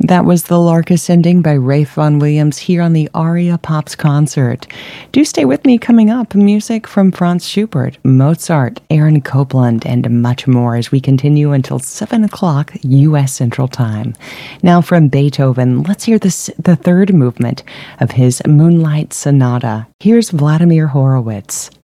That was The Lark Ascending by Rafe Vaughan Williams here on the Aria Pops concert. Do stay with me. Coming up, music from Franz Schubert, Mozart, Aaron Copland, and much more as we continue until 7 o'clock U.S. Central Time. Now from Beethoven, let's hear the third movement of his Moonlight Sonata. Here's Vladimir Horowitz.